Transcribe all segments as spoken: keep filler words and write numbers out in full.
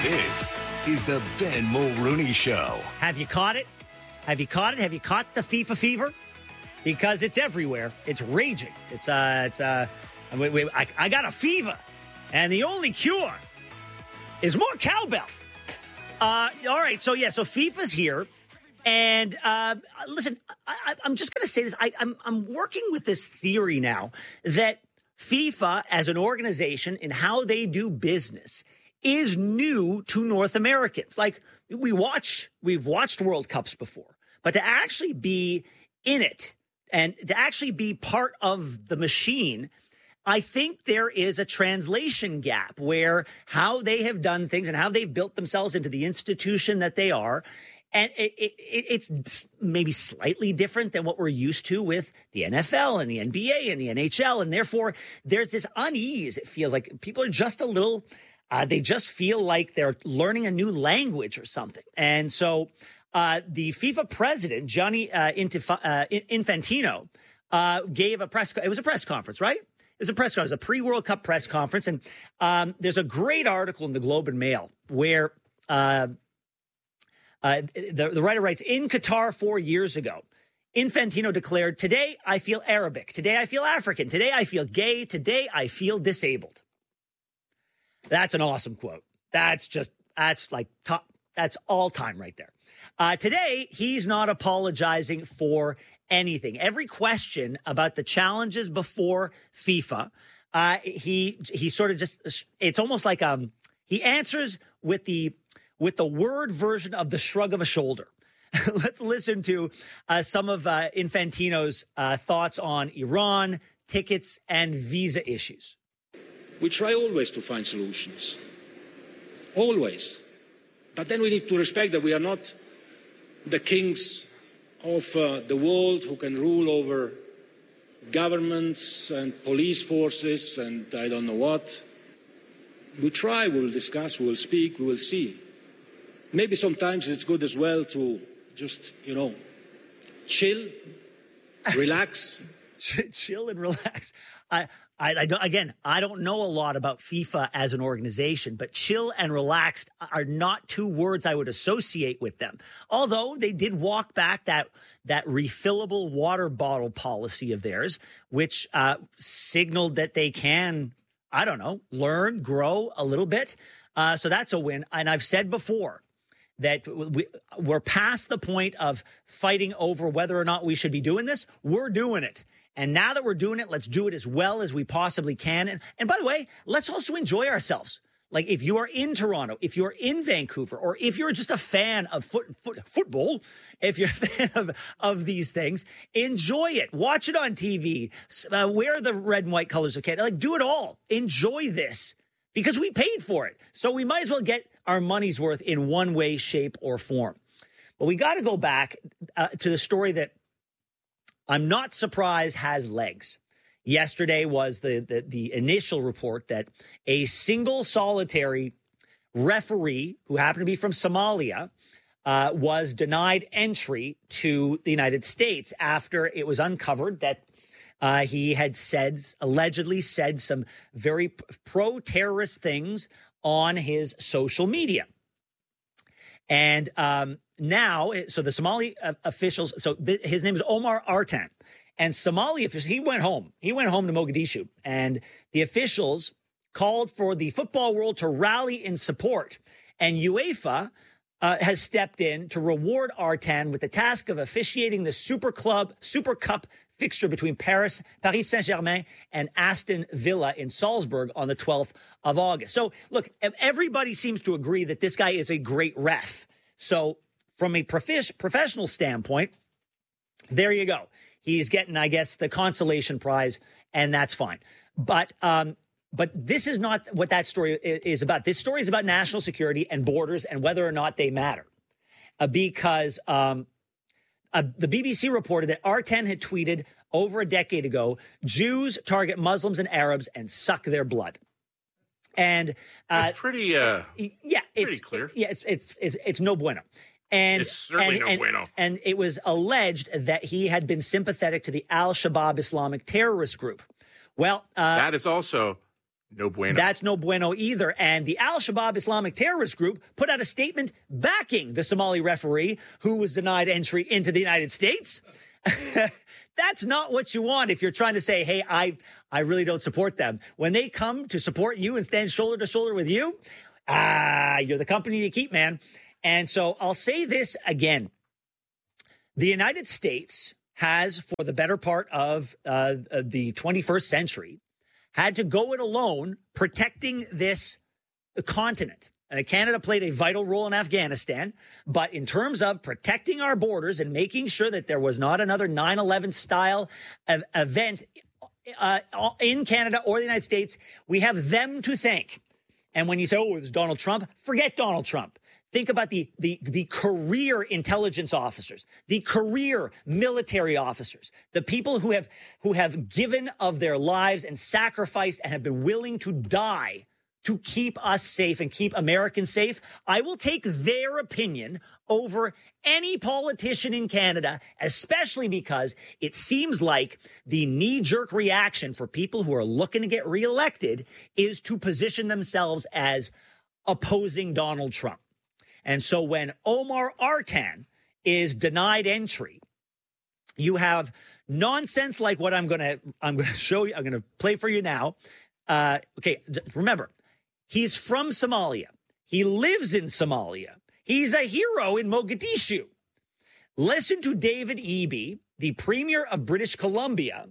This is the Ben Mulrooney Show. Have you caught it? Have you caught it? Have you caught the FIFA fever? Because it's everywhere. It's raging. It's uh, it's uh, we, we, I, I got a fever, and the only cure is more cowbell. Uh, all right, so yeah, so FIFA's here, and uh, listen, I, I, I'm just going to say this. I, I'm I'm working with this theory now that FIFA as an organization and how they do business is new to North Americans. Like we watch, we've watched World Cups before, but to actually be in it and to actually be part of the machine, I think there is a translation gap where how they have done things and how they've built themselves into the institution that they are. And it, it, it's maybe slightly different than what we're used to with the N F L and the N B A and the N H L. And therefore, there's this unease. It feels like people are just a little, uh, they just feel like they're learning a new language or something. And so uh, the FIFA president, Gianni uh, Intif- uh, Infantino, uh, gave a press, it was a press conference, right? It was a press conference, a pre-World Cup press conference. And um, there's a great article in the Globe and Mail where uh, uh, the, the writer writes, in Qatar four years ago, Infantino declared, today I feel Arabic. Today I feel African. Today I feel gay. Today I feel disabled. That's an awesome quote. That's just, that's like top, that's all time right there. Uh, today, he's not apologizing for anything. Every question about the challenges before FIFA, uh, he he sort of just, it's almost like um he answers with the with the word version of the shrug of a shoulder. Let's listen to uh, some of uh, Infantino's uh, thoughts on Iran, tickets, and visa issues. We try always to find solutions, always. But then we need to respect that we are not the kings of uh, the world who can rule over governments and police forces and I don't know what. We try, we will discuss, we will speak, we will see. Maybe sometimes it's good as well to just, you know, chill, relax. Chill and relax. I, I, I don't, again, I don't know a lot about FIFA as an organization, but chill and relaxed are not two words I would associate with them. Although they did walk back that that refillable water bottle policy of theirs, which uh, signaled that they can, I don't know, learn, grow a little bit. Uh, so that's a win. And I've said before that we, we're past the point of fighting over whether or not we should be doing this. We're doing it. And now that we're doing it, let's do it as well as we possibly can. And, and by the way, let's also enjoy ourselves. Like if you are in Toronto, if you're in Vancouver, or if you're just a fan of foot, foot, football, if you're a fan of, of these things, enjoy it. Watch it on T V. Uh, wear the red and white colors of Canada. Like do it all. Enjoy this because we paid for it. So we might as well get our money's worth in one way, shape, or form. But we got to go back uh, to the story that I'm not surprised has legs. Yesterday was the, the the initial report that a single solitary referee who happened to be from Somalia uh, was denied entry to the United States after it was uncovered that uh, he had said, allegedly said some very pro-terrorist things on his social media. And um, now, so the Somali uh, officials, so th- his name is Omar Artan, and Somali officials, he went home. He went home to Mogadishu, and the officials called for the football world to rally in support. And UEFA uh, has stepped in to reward Artan with the task of officiating the Super Club, Super Cup fixture between Paris, Paris Saint-Germain and Aston Villa in Salzburg on the twelfth of August. So, look, everybody seems to agree that this guy is a great ref. So, from a prof- professional standpoint, there you go. He's getting, I guess, the consolation prize, and that's fine. But um, but this is not what that story is about. This story is about national security and borders and whether or not they matter. Uh, because um, uh, the B B C reported that Artan had tweeted over a decade ago, Jews target Muslims and Arabs and suck their blood. And uh, it's pretty, uh, yeah, it's pretty clear. Yeah, it's it's it's, it's no bueno. And, it's certainly and, no and, bueno. And it was alleged that he had been sympathetic to the Al-Shabaab Islamic terrorist group. Well, uh, that is also No bueno. That's no bueno either. And the Al-Shabaab Islamic terrorist group put out a statement backing the Somali referee who was denied entry into the United States. That's not what you want if you're trying to say, hey, I, I really don't support them. When they come to support you and stand shoulder to shoulder with you, ah, you're the company you keep, man. And so I'll say this again. The United States has, for the better part of uh, the twenty-first century, had to go it alone protecting this continent. And Canada played a vital role in Afghanistan. But in terms of protecting our borders and making sure that there was not another nine eleven style of event uh, in Canada or the United States, we have them to thank. And when you say, oh, it's Donald Trump, forget Donald Trump. Think about the, the, the career intelligence officers, the career military officers, the people who have, who have given of their lives and sacrificed and have been willing to die to keep us safe and keep Americans safe. I will take their opinion over any politician in Canada, especially because it seems like the knee-jerk reaction for people who are looking to get reelected is to position themselves as opposing Donald Trump. And so when Omar Artan is denied entry, you have nonsense like what I'm going to I'm going to show you. I'm going to play for you now. Uh, okay, remember, he's from Somalia. He lives in Somalia. He's a hero in Mogadishu. Listen to David Eby, the Premier of British Columbia,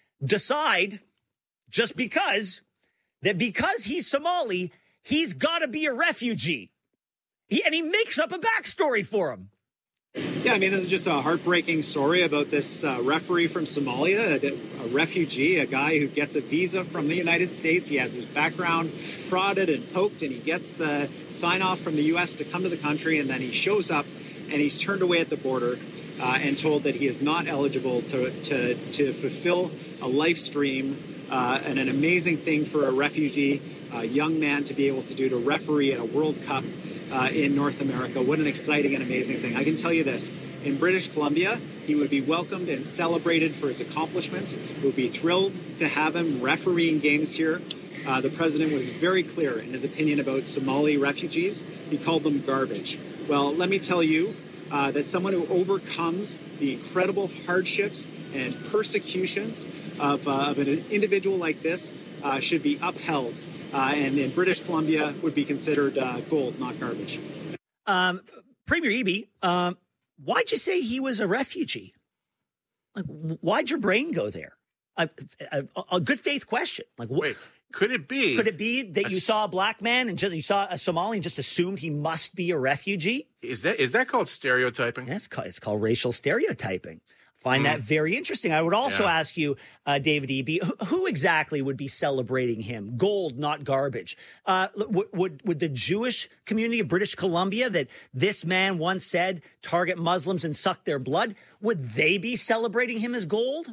decide just because that because he's Somali, he's got to be a refugee. He, and he makes up a backstory for him. Yeah, I mean, this is just a heartbreaking story about this uh, referee from Somalia, a, a refugee, a guy who gets a visa from the United States. He has his background prodded and poked, and he gets the sign-off from the U S to come to the country, and then he shows up, and he's turned away at the border uh, and told that he is not eligible to, to, to fulfill a life stream uh, and an amazing thing for a refugee, a young man to be able to do to referee at a World Cup Uh, in North America. What an exciting and amazing thing. I can tell you this, in British Columbia, he would be welcomed and celebrated for his accomplishments. We would be thrilled to have him refereeing games here. Uh, the president was very clear in his opinion about Somali refugees. He called them garbage. Well, let me tell you uh, that someone who overcomes the incredible hardships and persecutions of, uh, of an individual like this uh, should be upheld. Uh, and in British Columbia would be considered uh, gold, not garbage. Um, Premier Eby, um, why'd you say he was a refugee? Like, why'd your brain go there? A, a, a good faith question. Like, wait, could it be? Could it be that you saw a black man and just you saw a Somali and just assumed he must be a refugee? Is that is that called stereotyping? Yeah, it's called, it's called racial stereotyping. Find mm. that very interesting. I would also yeah. ask you, uh, David Eby, who, who exactly would be celebrating him? Gold, not garbage. Uh, would, would would the Jewish community of British Columbia that this man once said target Muslims and suck their blood, would they be celebrating him as gold?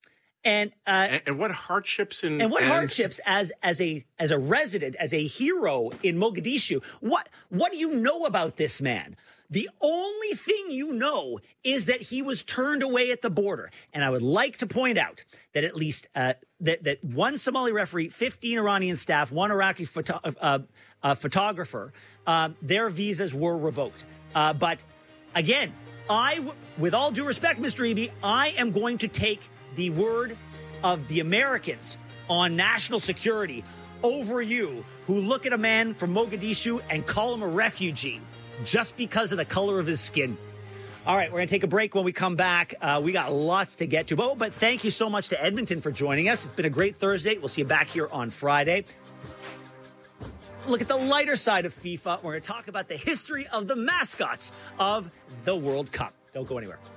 And uh, and, and what hardships in, and what and... hardships as as a as a resident, as a hero in Mogadishu? What what do you know about this man? The only thing you know is that he was turned away at the border. And I would like to point out that at least uh, that, that one Somali referee, fifteen Iranian staff, one Iraqi photo- uh, uh, photographer, um, their visas were revoked. Uh, but again, I, w- with all due respect, Mister Eby, I am going to take the word of the Americans on national security over you, who look at a man from Mogadishu and call him a refugee just because of the color of his skin. All right, we're going to take a break. When we come back, uh, we got lots to get to. Oh, but thank you so much to Edmonton for joining us. It's been a great Thursday. We'll see you back here on Friday. Look at the lighter side of FIFA. We're going to talk about the history of the mascots of the World Cup. Don't go anywhere.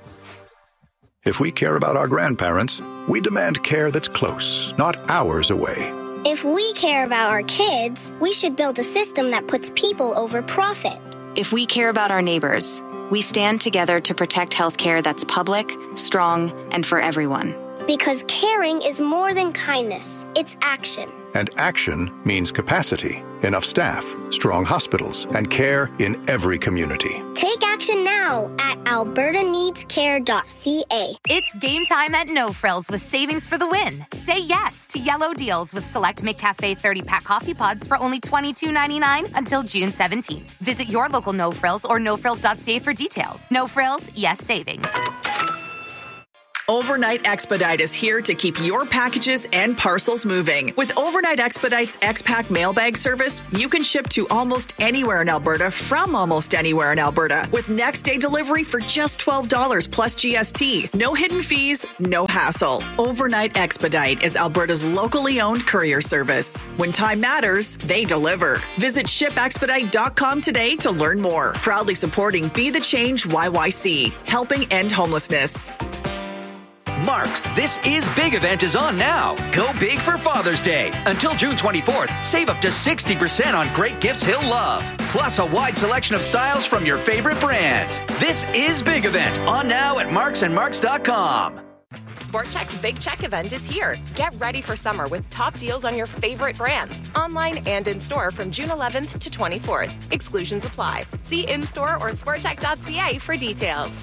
If we care about our grandparents, we demand care that's close, not hours away. If we care about our kids, we should build a system that puts people over profit. If we care about our neighbors, we stand together to protect healthcare that's public, strong, and for everyone. Because caring is more than kindness, it's action. And action means capacity, enough staff, strong hospitals, and care in every community. Take action now now at alberta needs care dot c a. It's game time at No Frills with savings for the win. Say yes to yellow deals with select McCafe thirty-pack coffee pods for only twenty-two ninety-nine until June seventeenth. Visit your local No Frills or no frills dot c a for details. No Frills, yes savings. Overnight Expedite is here to keep your packages and parcels moving. With Overnight Expedite's X-Pack mailbag service, you can ship to almost anywhere in Alberta from almost anywhere in Alberta with next-day delivery for just twelve dollars plus G S T. No hidden fees, no hassle. Overnight Expedite is Alberta's locally owned courier service. When time matters, they deliver. Visit ship expedite dot com today to learn more. Proudly supporting Be the Change Y Y C, helping end homelessness. Mark's This Is Big event is on now. Go big for Father's Day. Until June twenty-fourth, save up to sixty percent on great gifts he'll love. Plus a wide selection of styles from your favorite brands. This Is Big event on now at marks and marks dot com. Sport Chek's Big Check event is here. Get ready for summer with top deals on your favorite brands, online and in-store from June eleventh to twenty-fourth. Exclusions apply. See in-store or sport chek dot c a for details.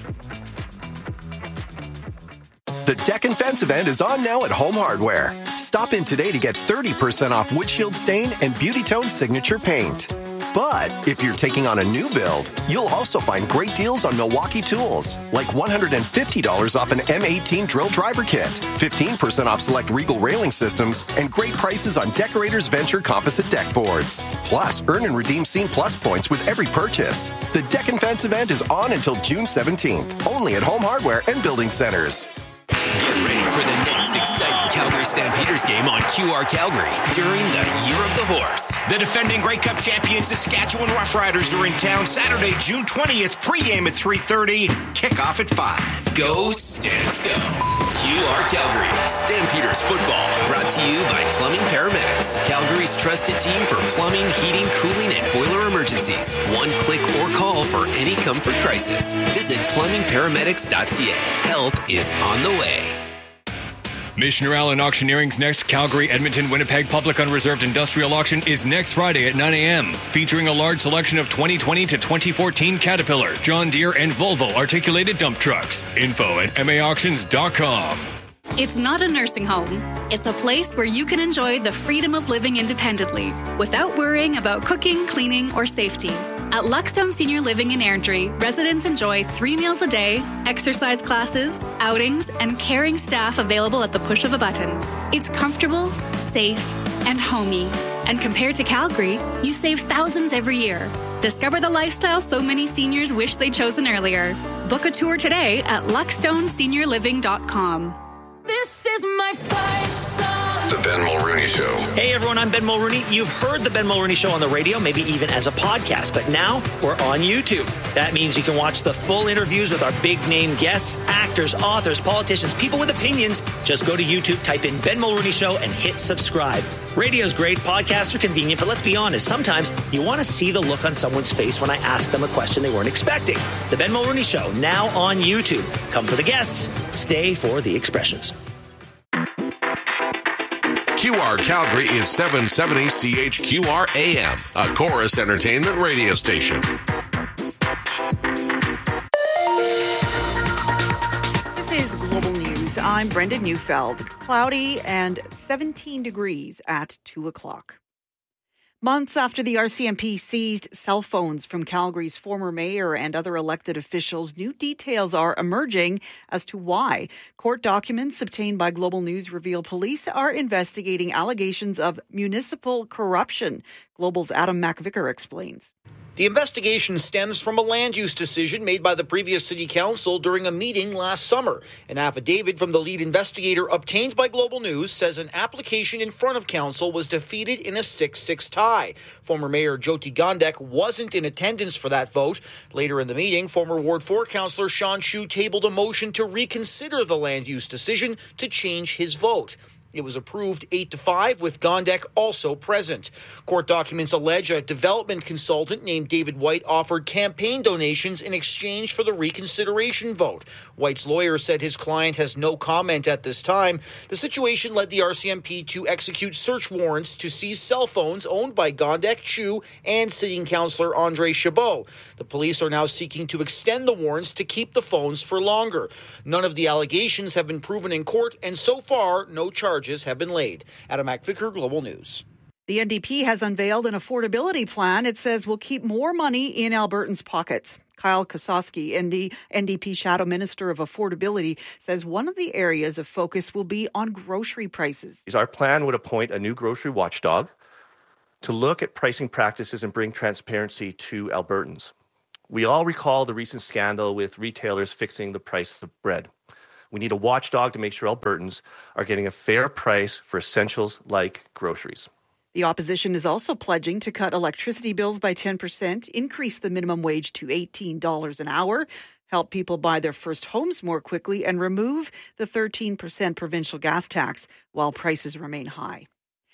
The Deck and Fence event is on now at Home Hardware. Stop in today to get thirty percent off windshield stain and Beauty Tone signature paint. But if you're taking on a new build, you'll also find great deals on Milwaukee tools, like one hundred fifty dollars off an M eighteen drill driver kit, fifteen percent off select Regal railing systems, and great prices on Decorators Venture composite deck boards. Plus, earn and redeem Scene Plus points with every purchase. The Deck and Fence event is on until June seventeenth, only at Home Hardware and Building Centers. Get ready for the next exciting Calgary Stampeders game on Q R Calgary during the Year of the Horse. The defending Grey Cup champions Saskatchewan Roughriders are in town Saturday, June twentieth, pregame at three thirty, kickoff at five. Go Stamps Go! Q R Calgary Stampeders football, brought to you by Plumbing Paramedics, Calgary's trusted team for plumbing, heating, cooling, and boiler emergencies. One click or call for any comfort crisis. Visit plumbing paramedics dot c a. Help is on the way. Missioner Allen Auctioneering's next Calgary, Edmonton, Winnipeg Public Unreserved Industrial Auction is next Friday at nine a.m., featuring a large selection of twenty twenty to twenty fourteen Caterpillar, John Deere, and Volvo articulated dump trucks. Info at m a auctions dot com. It's not a nursing home. It's a place where you can enjoy the freedom of living independently without worrying about cooking, cleaning, or safety. At Luckstone Senior Living in Airdrie, residents enjoy three meals a day, exercise classes, outings, and caring staff available at the push of a button. It's comfortable, safe, and homey. And compared to Calgary, you save thousands every year. Discover the lifestyle so many seniors wish they'd chosen earlier. Book a tour today at luckstone senior living dot com. This is my fight song. The Ben Mulrooney Show. Hey everyone, I'm Ben Mulrooney. You've heard the Ben Mulrooney Show on the radio, maybe even as a podcast, but now we're on YouTube. That means you can watch the full interviews with our big name guests, actors, authors, politicians, people with opinions. Just go to YouTube, type in Ben Mulrooney Show, and hit subscribe. Radio's great, podcasts are convenient, but let's be honest, sometimes you want to see the look on someone's face when I ask them a question they weren't expecting. The Ben Mulrooney Show, now on YouTube. Come for the guests, stay for the expressions. Q R Calgary is seven seventy C H Q R A M, a Chorus Entertainment radio station. This is Global News. I'm Brenda Neufeld. Cloudy and seventeen degrees at two o'clock. Months after the R C M P seized cell phones from Calgary's former mayor and other elected officials, new details are emerging as to why. Court documents obtained by Global News reveal police are investigating allegations of municipal corruption. Global's Adam McVicker explains. The investigation stems from a land use decision made by the previous city council during a meeting last summer. An affidavit from the lead investigator obtained by Global News says an application in front of council was defeated in a six six tie. Former Mayor Jyoti Gondek wasn't in attendance for that vote. Later in the meeting, former Ward four councillor Sean Chu tabled a motion to reconsider the land use decision to change his vote. It was approved eight to five, with Gondek also present. Court documents allege a development consultant named David White offered campaign donations in exchange for the reconsideration vote. White's lawyer said his client has no comment at this time. The situation led the R C M P to execute search warrants to seize cell phones owned by Gondek, Chu, and sitting councillor Andre Chabot. The police are now seeking to extend the warrants to keep the phones for longer. None of the allegations have been proven in court, and so far, no charges have been laid. Adam McVicker, Global News. The N D P has unveiled an affordability plan it says will keep more money in Albertans' pockets. Kyle Kosowski, N D P Shadow Minister of Affordability, says one of the areas of focus will be on grocery prices. Our plan would appoint a new grocery watchdog to look at pricing practices and bring transparency to Albertans. We all recall the recent scandal with retailers fixing the price of bread. We need a watchdog to make sure Albertans are getting a fair price for essentials like groceries. The opposition is also pledging to cut electricity bills by ten percent, increase the minimum wage to eighteen dollars an hour, help people buy their first homes more quickly, and remove the thirteen percent provincial gas tax while prices remain high.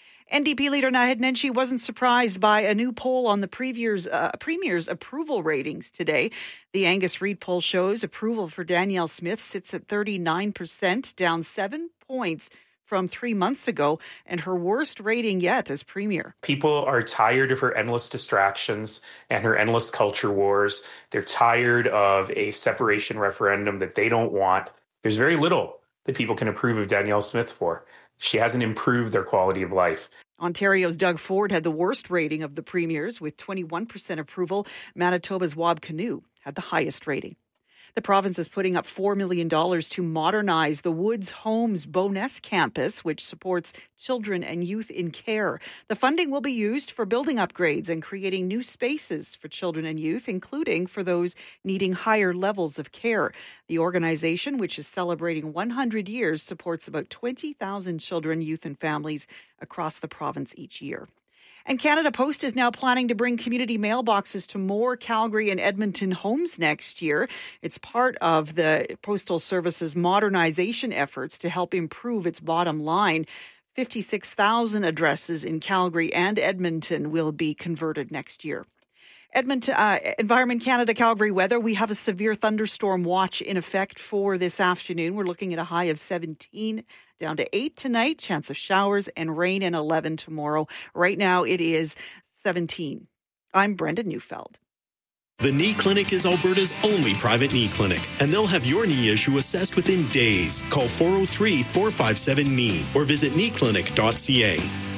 N D P leader Naheed Nenshi wasn't surprised by a new poll on the Premier's, uh, Premier's approval ratings today. The Angus Reid poll shows approval for Danielle Smith sits at thirty-nine percent, down seven points from three months ago, and her worst rating yet as Premier. People are tired of her endless distractions and her endless culture wars. They're tired of a separation referendum that they don't want. There's very little that people can approve of Danielle Smith for. She hasn't improved their quality of life. Ontario's Doug Ford had the worst rating of the premiers with twenty-one percent approval. Manitoba's Wab Kinew had the highest rating. The province is putting up four million dollars to modernize the Woods Homes Bowness campus, which supports children and youth in care. The funding will be used for building upgrades and creating new spaces for children and youth, including for those needing higher levels of care. The organization, which is celebrating one hundred years, supports about twenty thousand children, youth, and families across the province each year. And Canada Post is now planning to bring community mailboxes to more Calgary and Edmonton homes next year. It's part of the Postal Service's modernization efforts to help improve its bottom line. fifty-six thousand addresses in Calgary and Edmonton will be converted next year. Edmonton, uh, Environment Canada, Calgary weather. We have a severe thunderstorm watch in effect for this afternoon. We're looking at a high of seventeen, down to eight tonight. Chance of showers and rain, and eleven tomorrow. Right now it is seventeen. I'm Brenda Neufeld. The Knee Clinic is Alberta's only private knee clinic, and they'll have your knee issue assessed within days. Call four oh three, four five seven, K N E E or visit knee clinic dot c a.